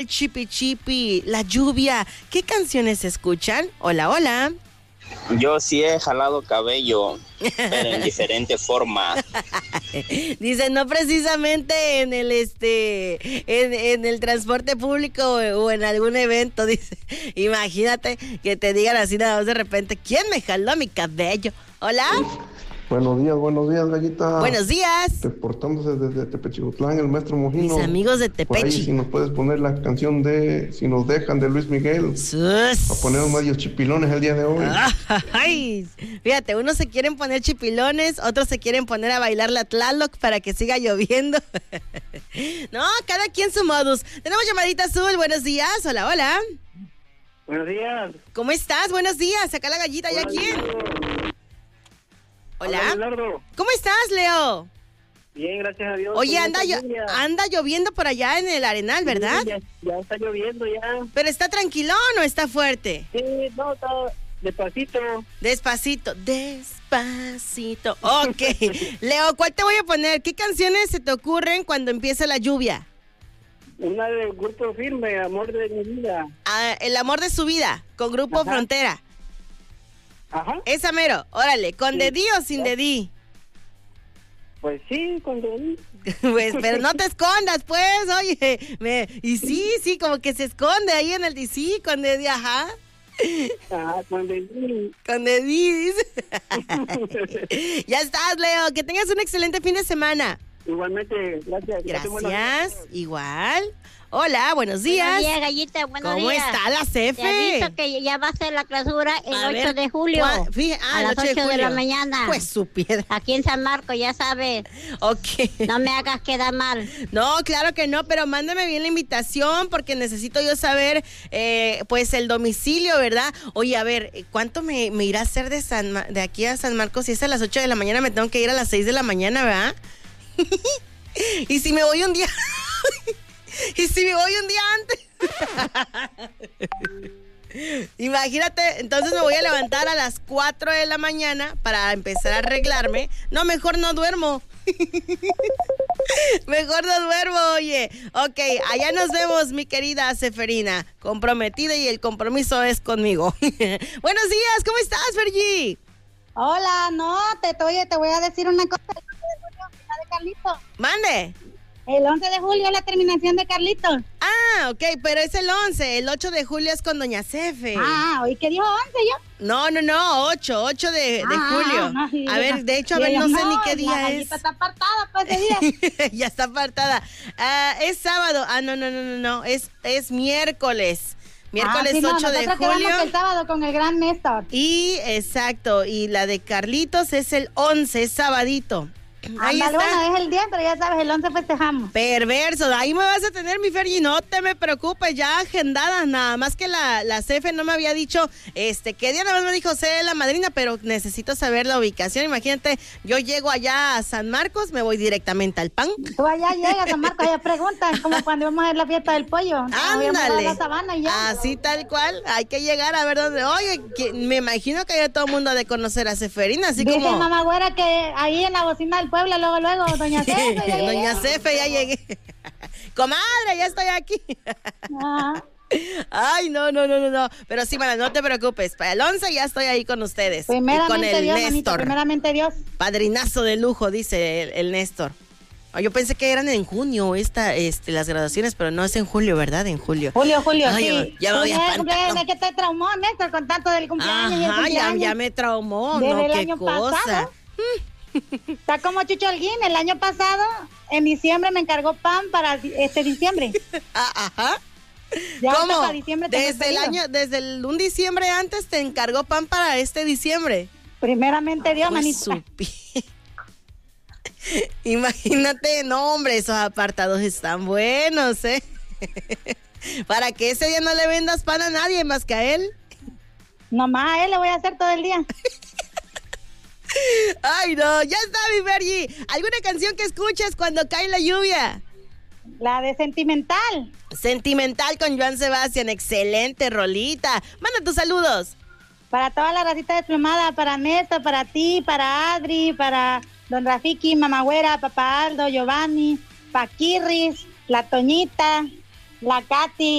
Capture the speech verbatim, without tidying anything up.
Chipi Chipi, la lluvia. ¿Qué canciones escuchan? Hola, hola. Yo sí he jalado cabello, pero en diferente forma. Dice, no precisamente en el este en, en el transporte público o, o en algún evento. Dice, imagínate que te digan así nada más de repente, ¿quién me jaló mi cabello? Hola. Buenos días, buenos días, Gallita. Buenos días. Reportándose desde Tepechihuatlán, el maestro Mojino. Mis amigos de Tepechi. Por ahí, si nos puedes poner la canción de Si nos dejan, de Luis Miguel. Sus. Para poner medios chipilones el día de hoy. Ay, fíjate, unos se quieren poner chipilones, otros se quieren poner a bailar la Tlaloc para que siga lloviendo. No, cada quien su modus. Tenemos llamadita azul, buenos días. Hola, hola. Buenos días. ¿Cómo estás? Buenos días. Acá la gallita, ¿ya quién? Hola. Hola, ¿Cómo estás, Leo? Bien, gracias a Dios. Oye, anda, yo, anda lloviendo por allá en el Arenal, ¿verdad? Sí, ya, ya está lloviendo ya. ¿Pero está tranquilón o está fuerte? Sí, no, está despacito. Despacito, despacito. Ok. Leo, ¿cuál te voy a poner? ¿Qué canciones se te ocurren cuando empieza la lluvia? Una del Grupo Firme, Amor de mi vida. Ah, El amor de su vida, con Grupo Ajá. Frontera. Ajá. Esa mero, órale, ¿con Sí. dedí o sin dedí? Pues sí, con dedí. Pues, pero no te escondas, pues, oye. Me, y sí, sí, como que se esconde ahí en el D C, con dedí, ajá. Ajá, con dedí. Con dedí, dice. Ya estás, Leo, que tengas un excelente fin de semana. Igualmente, gracias. Gracias, igual. Hola, buenos días. Buenos días, Gallita, buenos ¿Cómo días. está la Cefe? Te aviso que ya va a ser la clausura el A ocho ver, de julio. ¿cuál? Fíjate, ah, a el las ocho de ocho de la julio. mañana. Pues supiera. Aquí en San Marcos, ya sabes. Ok. No me hagas quedar mal. No, claro que no, pero mándame bien la invitación porque necesito yo saber, eh, pues, el domicilio, ¿verdad? Oye, a ver, ¿cuánto me, me irá a hacer de, San Ma- de aquí a San Marcos? Si es a las ocho de la mañana, me tengo que ir a las seis de la mañana, ¿verdad? Y si me voy un día... y si me voy un día antes... Imagínate, entonces me voy a levantar a las cuatro de la mañana para empezar a arreglarme. No, mejor no duermo. Mejor no duermo, oye. Ok, allá nos vemos, mi querida Seferina. Comprometida y el compromiso es conmigo. Buenos días, ¿cómo estás, Fergie? Hola, no, te, te, oye, te voy a decir una cosa. El once de julio, la de Carlitos. Mande. El once de julio es la terminación de Carlitos. Ah, ok, pero es el once. El ocho de julio es con Doña Cefe. Ah, ¿oí que dijo once yo? No, no, no, ocho, ocho de, de Ah, julio. no, sí, a yo ver, no- de hecho, a yo ver, digo, no sé no, ni qué la día es. gallita está apartada para ese día. Ya está apartada. Ah, es sábado. Ah, no, no, no, no, no. Es, es miércoles. Miércoles Ah, sí, no, ocho de nosotros quedamos julio. el sábado con el gran Néstor. Y, exacto, y la de Carlitos es el once, es sabadito. Ahí Ándale, está. bueno, es el día, pero ya sabes, el once festejamos. Perverso, ahí me vas a tener, mi Fergie, no te me preocupes, ya agendada, nada más que la, la Cefe no me había dicho, este, qué día nada más me dijo sé la madrina, pero necesito saber la ubicación. Imagínate, yo llego allá a San Marcos, me voy directamente al pan. Tú allá llegas, San Marcos, allá preguntan, como cuando íbamos a ver la fiesta del pollo. Ándale, La sabana y ya. así tal cual, hay que llegar a ver dónde, oye, que, me imagino que ya todo el mundo ha de conocer a Ceferina, así Dice como... mamá güera que ahí en la bocina del pueblo, luego, luego, doña Cefe. ya llegué. Doña Cefe, ya llegué. Comadre, ya estoy aquí. Ah. Ay, no, no, no, no, no. Pero sí, mana, no te preocupes. Para el once ya estoy ahí con ustedes. Y con Primeramente el Dios, Néstor. manito, primeramente Dios. Padrinazo de lujo, dice el, el Néstor. Oh, yo pensé que eran en junio esta, este, las graduaciones, pero no es en julio, ¿verdad? En julio. Julio, Julio, Ay, sí. ya me voy a Julio, espantar. cumpleaños, ¿qué te traumó, Néstor, con tanto del cumpleaños y el Ajá, ya, cumpleaños? ya me traumó, Desde ¿no? el Qué año cosa. pasado. Está como Chucho Holguín, el año pasado, en diciembre me encargó pan para este diciembre. Ah, ajá. Ya ¿Cómo? hasta diciembre tengo Desde el pedido. año, desde el, un diciembre antes te encargó pan para este diciembre. Primeramente Dios, Pues manito. supi- Imagínate, no, hombre, esos apartados están buenos, ¿eh? Para que ese día no le vendas pan a nadie más que a él. Nomás a él le voy a hacer todo el día. Ay, no, ya está, mi Fergie. ¿Alguna canción que escuches cuando cae la lluvia? La de Sentimental. Sentimental con Joan Sebastián, excelente rolita. Manda tus saludos. Para toda la racita desplumada, para Néstor, para ti, para Adri, para Don Rafiki, Mamá Güera, Papá Aldo, Giovanni, Paquirris, La Toñita, La Katy.